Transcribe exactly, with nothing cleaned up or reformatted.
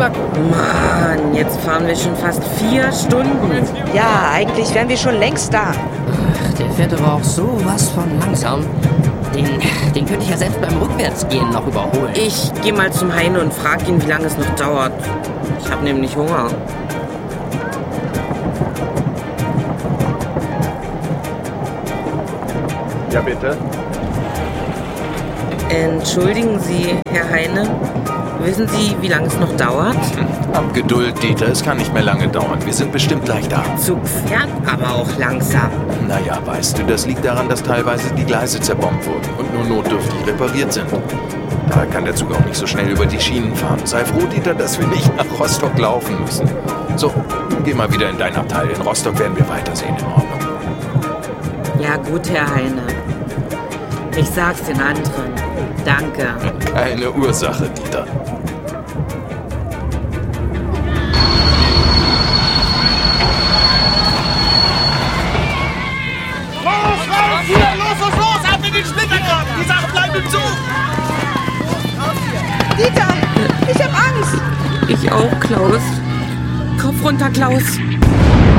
Rucksack. Mann, jetzt fahren wir schon fast vier Stunden. Ja, eigentlich wären wir schon längst da. Ach, der fährt aber auch sowas von langsam. Den, den könnte ich ja selbst beim Rückwärtsgehen noch überholen. Ich gehe mal zum Heine und frage ihn, wie lange es noch dauert. Ich habe nämlich Hunger. Ja, bitte? Entschuldigen Sie, Herr Heine. Wissen Sie, wie lange es noch dauert? Hab Geduld, Dieter. Es kann nicht mehr lange dauern. Wir sind bestimmt gleich da. Zug fährt aber auch langsam. Naja, weißt du, das liegt daran, dass teilweise die Gleise zerbombt wurden und nur notdürftig repariert sind. Daher kann der Zug auch nicht so schnell über die Schienen fahren. Sei froh, Dieter, dass wir nicht nach Rostock laufen müssen. So, geh mal wieder in dein Abteil. In Rostock werden wir weitersehen, in Ordnung. Ja gut, Herr Heine. Ich sag's den anderen. Danke. Keine Ursache, Dieter. Los, raus hier! Los, los, los! Ab in den Splittergraben! Die Sachen bleiben im Zug! Dieter, ich hab Angst. Ich auch, Klaus. Kopf runter, Klaus.